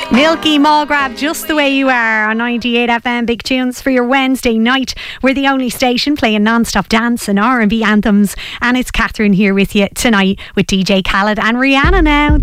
Milky Mulgrave, Just the Way You Are on 98 FM. Big tunes for your Wednesday night. We're the only station playing non-stop dance and R&B anthems, and it's Catherine here with you tonight with DJ Khaled and Rihanna now.